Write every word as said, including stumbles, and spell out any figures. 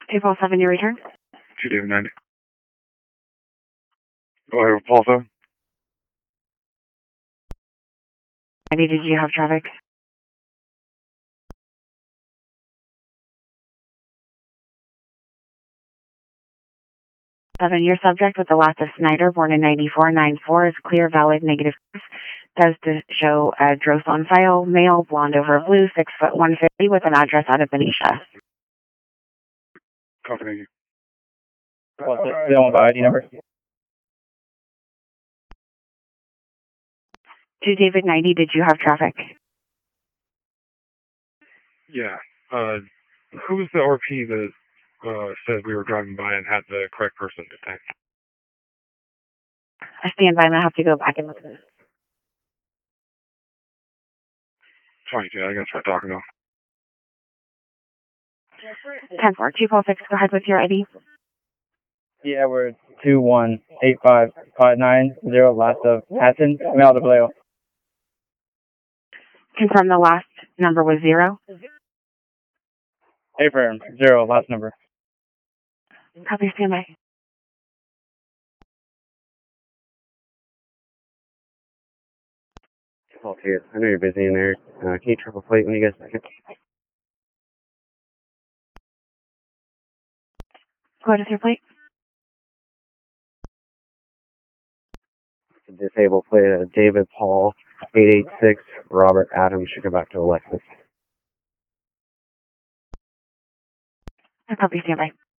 two Paul seven, your return? two David ninety. Go ahead with Paul seven. ninety, did you have traffic? seven, your subject with the last of Snyder, born in ninety-four, nine four, is clear, valid, negative. Does to show address on file, male, blonde over blue, six foot one fifty, with an address out of Benicia. Company. What's it? They don't have I D number? two David ninety, did you have traffic? Yeah. Uh, who was the R P that uh, said we were driving by and had the correct person detect? I stand by and I have to go back and look at this. twenty-two, I guess we're talking about. ten four, two Paul six, go ahead with your I D. Yeah, we're two one eight five five nine zero, last of Hatton, Mel de Bleo. Confirm the last number was zero. Affirm, zero, last number. Copy, stand by. Paul here. I know you're busy in there. Uh, can you triple plate when you get a second? Go ahead with your plate. Disable plate, uh, David Paul, eight eight six, Robert Adams, should go back to Alexis. Copy, stand by.